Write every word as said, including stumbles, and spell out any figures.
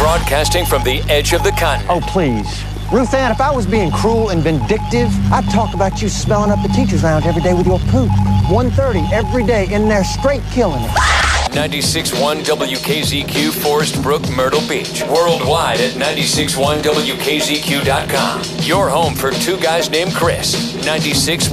Broadcasting from the edge of the continent. Oh, please. Ruth Ann, if I was being cruel and vindictive, I'd talk about you smelling up the teacher's lounge every day with your poop. one thirty every day in there, straight killing it. ninety-six point one W K Z Q, Forest Brook, Myrtle Beach. Worldwide at ninety-six point one W K Z Q dot com. Your home for two guys named Chris. ninety-six